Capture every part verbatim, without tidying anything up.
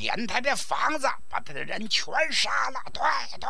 点他的房子，把他的人全杀了。对对，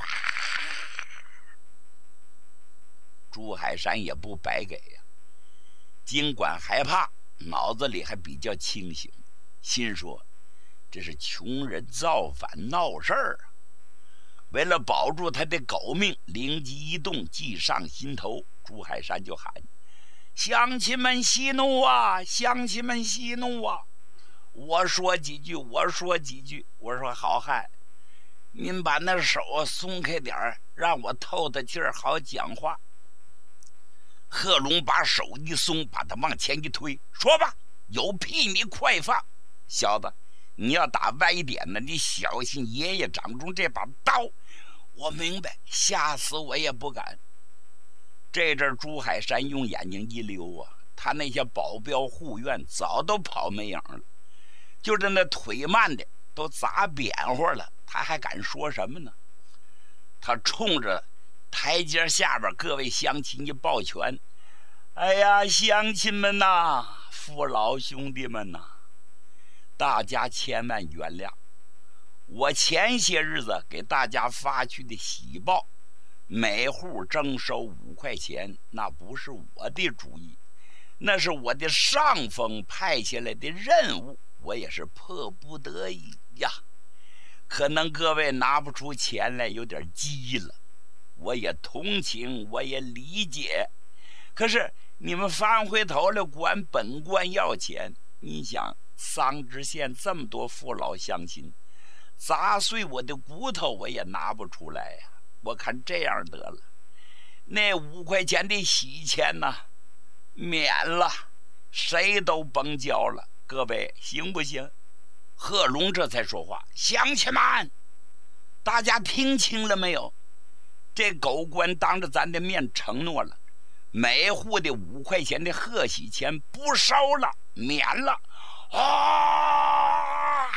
朱海山也不白给呀、啊，尽管害怕，脑子里还比较清醒，心说这是穷人造反闹事儿啊。为了保住他的狗命，灵机一动，计上心头，朱海山就喊：乡亲们息怒啊，乡亲们息怒啊，我说几句，我说几句。我说好汉，您把那手松开点儿，让我透透气儿，好讲话。贺龙把手一松，把他往前一推，说吧，有屁你快放。小子，你要打歪点呢，你小心爷爷掌中这把刀。我明白，吓死我也不敢。这阵朱海山用眼睛一溜啊，他那些保镖护院早都跑没影了，就是那腿慢的都砸扁乎了，他还敢说什么呢？他冲着台阶下边各位乡亲一抱拳：哎呀，乡亲们呐，父老兄弟们呐，大家千万原谅，我前些日子给大家发去的喜报，每户征收五块钱，那不是我的主意，那是我的上峰派下来的任务，我也是迫不得已呀。可能各位拿不出钱来，有点急了，我也同情，我也理解。可是你们翻回头来管本官要钱，你想桑植县这么多父老乡亲，砸碎我的骨头我也拿不出来呀、啊。我看这样得了，那五块钱的喜钱呢，免了，谁都甭交了，各位行不行？贺龙这才说话：乡亲们，大家听清了没有？这狗官当着咱的面承诺了，每户的五块钱的贺喜钱不收了，免了。啊！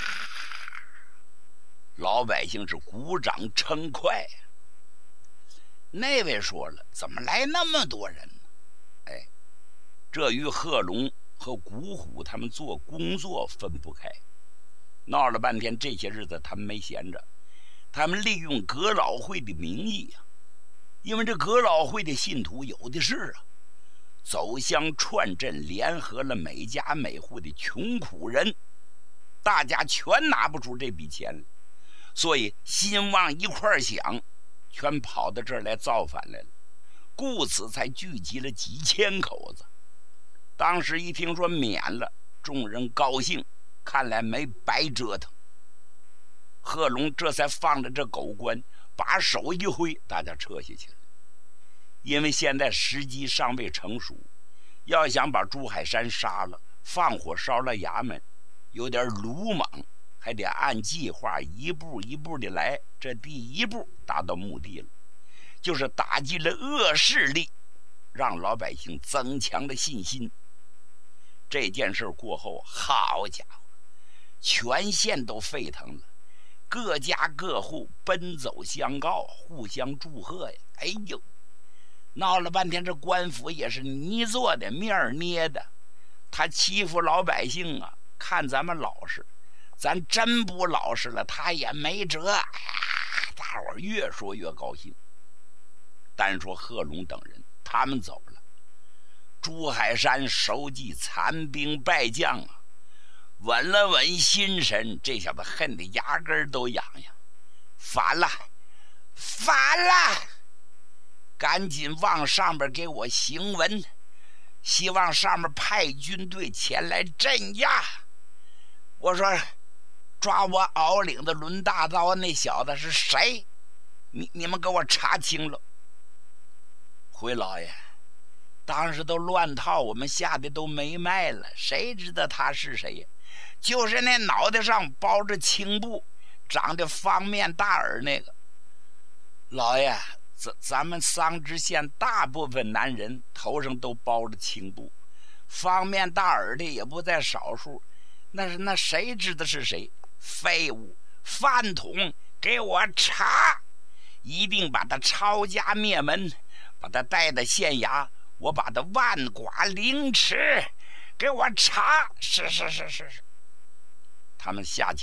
老百姓是鼓掌称快。那位说了，怎么来那么多人呢？哎，这与贺龙和古虎他们做工作分不开。闹了半天，这些日子他们没闲着，他们利用阁老会的名义啊，因为这阁老会的信徒有的是啊，走乡串镇，联合了每家每户的穷苦人，大家全拿不出这笔钱，所以心往一块想，全跑到这儿来造反来了，故此才聚集了几千口子。当时一听说免了，众人高兴，看来没白折腾。贺龙这才放着这狗官，把手一挥，大家撤下去了。因为现在时机尚未成熟，要想把朱海山杀了，放火烧了衙门，有点鲁莽，还得按计划一步一步的来。这第一步达到目的了，就是打击了恶势力，让老百姓增强了信心。这件事过后，好家伙，全县都沸腾了，各家各户奔走相告，互相祝贺呀！哎呦，闹了半天，这官府也是泥做的，面捏的。他欺负老百姓啊，看咱们老实，咱真不老实了，他也没辙。哎呀，大伙儿越说越高兴。单说贺龙等人，他们走了。朱海山手记残兵败将啊，稳了稳心神，这小子恨得牙根都痒痒。反了，反了！赶紧往上边给我行文，希望上面派军队前来镇压。我说，抓我鳌领的抡大刀那小子是谁？你你们给我查清了。回老爷，当时都乱套，我们吓得都没脉了，谁知道他是谁呀？就是那脑袋上包着青布，长得方面大耳那个。老爷，咱咱们桑植县大部分男人头上都包着青布，方面大耳的也不在少数。那是那谁知道是谁？废物，饭桶，给我查！一定把他抄家灭门，把他带到县衙，我把他万剐凌迟，给我查！是是是是是。他们下